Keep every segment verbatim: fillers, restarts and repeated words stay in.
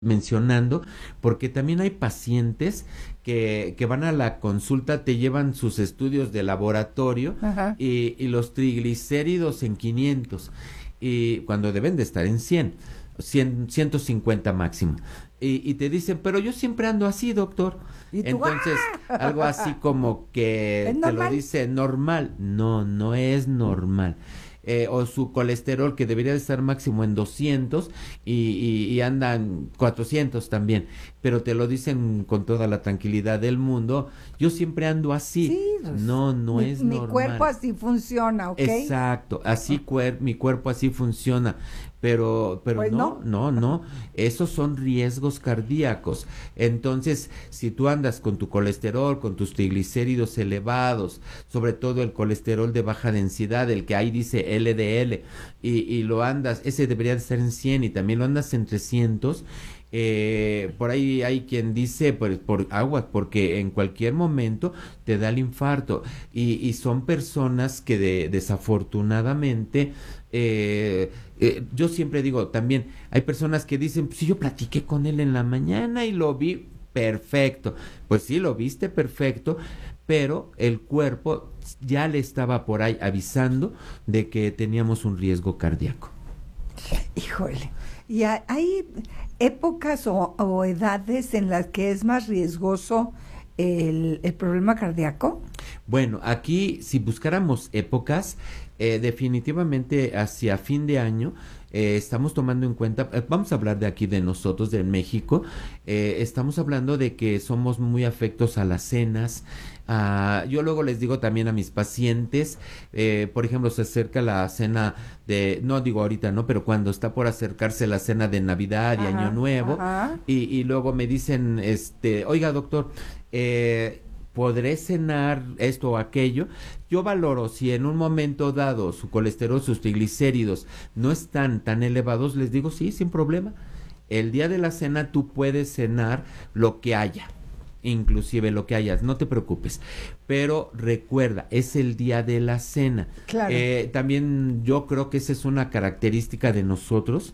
mencionando, porque también hay pacientes que, que van a la consulta, te llevan sus estudios de laboratorio y, y los triglicéridos en quinientos, y cuando deben de estar en cien, cien, ciento cincuenta máximo. Y, y te dicen, pero yo siempre ando así, doctor. ¿Y tú? Entonces, ¡ah! Algo así como que te lo dice normal. No, no es normal. Eh, o su colesterol que debería de estar máximo en doscientos y, y, y andan cuatrocientos también, pero te lo dicen con toda la tranquilidad del mundo. Yo siempre ando así. Sí, pues, no, no mi, es mi normal. Mi cuerpo así funciona, ¿ok? Exacto, así cuer mi cuerpo así funciona. Pero, pero pues no, no, no, no, esos son riesgos cardíacos. Entonces, si tú andas con tu colesterol, con tus triglicéridos elevados, sobre todo el colesterol de baja densidad, el que ahí dice L D L, y, y lo andas, ese debería de estar en cien y también lo andas en trescientos, eh, por ahí hay quien dice por, por agua, porque en cualquier momento te da el infarto, y, y son personas que de, desafortunadamente, eh, eh, yo siempre digo también, hay personas que dicen, pues si yo platiqué con él en la mañana y lo vi perfecto, pues sí, lo viste perfecto, pero el cuerpo ya le estaba por ahí avisando de que teníamos un riesgo cardíaco. Híjole, ¿y hay épocas o, o edades en las que es más riesgoso el, el problema cardíaco? Bueno, aquí si buscáramos épocas, eh, definitivamente hacia fin de año, eh, estamos tomando en cuenta, eh, vamos a hablar de aquí de nosotros, de México, eh, estamos hablando de que somos muy afectos a las cenas. Uh, yo luego les digo también a mis pacientes, eh, por ejemplo, se acerca la cena de, no digo ahorita, no, pero cuando está por acercarse la cena de Navidad y ajá, Año Nuevo, y, y luego me dicen, este, oiga doctor, eh, ¿podré cenar esto o aquello? Yo valoro si en un momento dado su colesterol, sus triglicéridos no están tan elevados, les digo sí, sin problema. El día de la cena tú puedes cenar lo que haya, inclusive lo que hayas, no te preocupes, pero recuerda, es el día de la cena. Claro. Eh, también yo creo que esa es una característica de nosotros,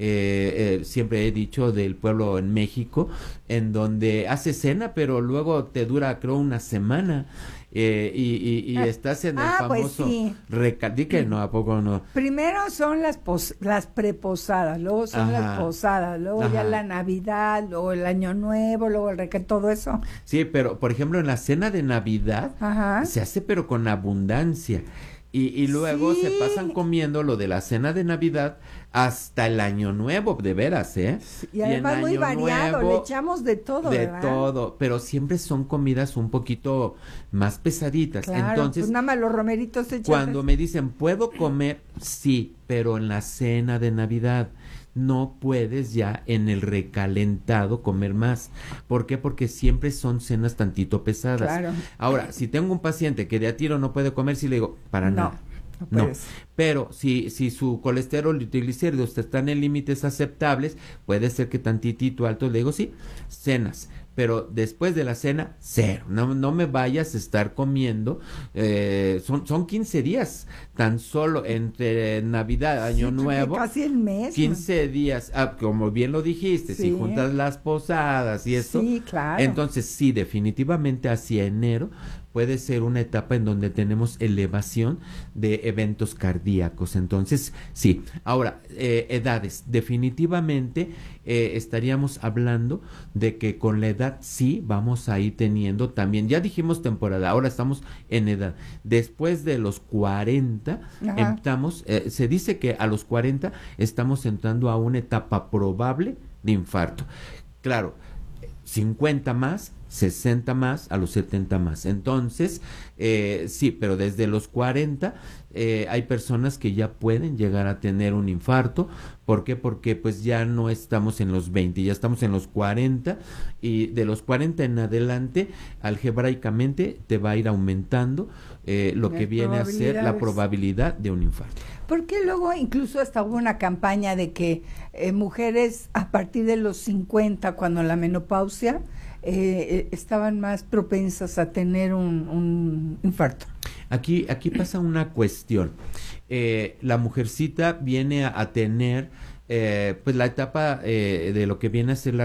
eh, eh, siempre he dicho del pueblo en México, en donde hace cena, pero luego te dura creo una semana. Eh, y, y, y estás en el ah, famoso pues sí. recaldique, no, ¿a poco no? Primero son las pos, las preposadas, luego son ajá, las posadas, luego ajá, ya la Navidad, luego el Año Nuevo, luego el recal, todo eso. Sí, pero por ejemplo en la cena de Navidad ajá, se hace pero con abundancia. Y, y luego sí, se pasan comiendo lo de la cena de Navidad hasta el Año Nuevo, de veras, ¿eh? Y además y muy variado, nuevo, le echamos de todo, De ¿verdad? todo, pero siempre son comidas un poquito más pesaditas. Claro, entonces, pues nada más los romeritos echados. Cuando me dicen, ¿puedo comer? Sí, pero en la cena de Navidad. No puedes ya en el recalentado comer más. ¿Por qué? Porque siempre son cenas tantito pesadas. Claro. Ahora, si tengo un paciente que de a tiro no puede comer, sí le digo, para no, nada. No, no, pero si, si su colesterol y triglicéridos están en límites aceptables, puede ser que tantitito alto, le digo, sí, cenas. Pero después de la cena, cero. No, no me vayas a estar comiendo. Eh, son, son quince días, tan solo entre Navidad, Año sí, Nuevo. Casi el mes. quince días, ah, como bien lo dijiste, sí, si juntas las posadas y esto. Sí, claro. Entonces, sí, definitivamente hacia enero puede ser una etapa en donde tenemos elevación de eventos cardíacos. Entonces, sí. Ahora, eh, edades. Definitivamente eh, estaríamos hablando de que con la edad sí vamos a ir teniendo también, ya dijimos temporada, ahora estamos en edad. Después de los cuarenta, estamos, eh, se dice que a los cuarenta estamos entrando a una etapa probable de infarto. Claro, cincuenta más, sesenta más, a los setenta más. Entonces, eh, sí, pero desde los cuarenta eh, hay personas que ya pueden llegar a tener un infarto. ¿Por qué? Porque pues ya no estamos en los veinte, ya estamos en los cuarenta, y de los cuarenta en adelante, algebraicamente te va a ir aumentando eh, lo que viene a ser la probabilidad de un infarto. Porque luego incluso hasta hubo una campaña de que eh, mujeres a partir de los cincuenta, cuando la menopausia, eh, estaban más propensas a tener un, un infarto. Aquí, aquí pasa una cuestión. Eh, la mujercita viene a, a tener eh, pues la etapa eh, de lo que viene a ser la